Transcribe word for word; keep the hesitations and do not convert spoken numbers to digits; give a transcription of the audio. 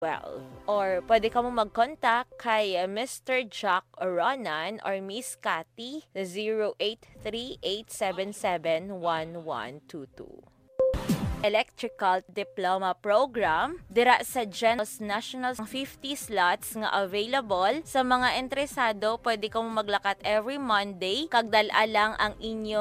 twelve. Or pwede ka mo mag-contact kay uh, Mister Jack Oronan or Miss Cathy zero eight three eight seven seven one one two two. Electrical Diploma Program dira sa Genos National fifty slots nga available sa mga interesado. Pwede kang maglakat every Monday kag dal-a lang ang inyo